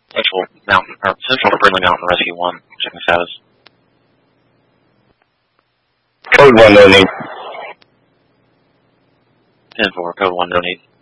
Central Brindley Mountain Rescue 1, checking status. Code 1, no need. 10-4, code 1, no need.